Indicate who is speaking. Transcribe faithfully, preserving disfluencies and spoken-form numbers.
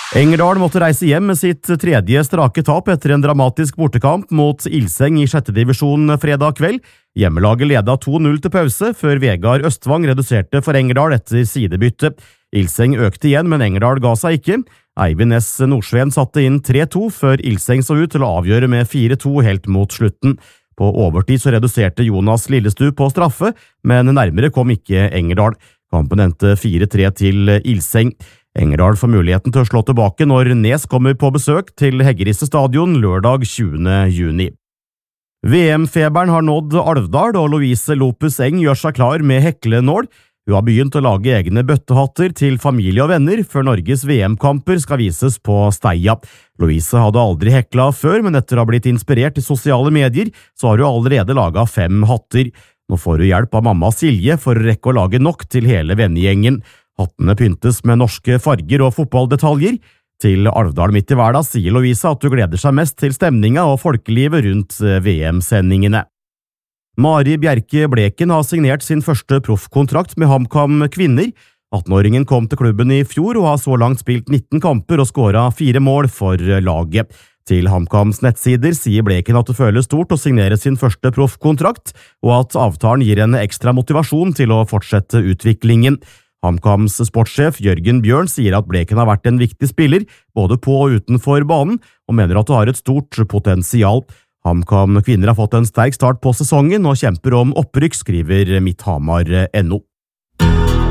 Speaker 1: Engerdal måtte reise hjem med sitt tredje strake tap etter en dramatisk bortekamp mot Ilseng i sjette divisjon fredag kveld. Hjemmelaget ledet to null til pause, før Vegard Østvang reduserte for Engerdal etter sidebytte. Ilseng økte igjen, men Engerdal ga seg ikke. Eivind S. Nordsveen satte inn tre to, før Ilseng så ut til å avgjøre med fire to helt mot slutten. På overtid så reduserte Jonas Lillestu på straffe, men nærmere kom ikke Engerdal. Kampen endte fire tre til Ilseng. Engerdal får muligheten til å slå tilbake når Nes kommer på besøk til Heggerisse stadion lørdag tjuende juni. V M-feberen har nådd Alvdal, og Louise Lopus Eng gjør seg klar med heklenål. Hun har begynt å lage egne bøttehatter til familie og venner før Norges V M-kamper skal vises på Steia. Louise hadde aldri hekla før, men etter å ha blitt inspirert i sosiale medier, så har hun allerede laget fem hatter. Nå får hun hjelp av mamma Silje for å rekke å lage nok til hele vennegjengen. Hattene pyntes med norske farger og fotballdetaljer. Til Alvdal midt i hverdag sier Louise at hun gleder seg mest til stemninga og folkelivet rundt V M-sendingene. Mari Bjerke Bleken har signert sin første proffkontrakt med HamKam Kvinner. attenåringen kom til klubben i fjor og har så langt spilt nitten kamper og skåret fire mål for laget. Til HamKams nettsider sier Bleken at det føles stort å signere sin første proffkontrakt, og at avtalen gir en ekstra motivasjon til å fortsette utviklingen. HamKams sportssjef Jørgen Bjørn sier at Bleken har vært en viktig spiller, både på og utenfor banen, og mener at det har et stort potensial. HamKam Kvinner har fått en sterk start på sesongen og kjemper om opprykk, skriver Midthamar punktum no.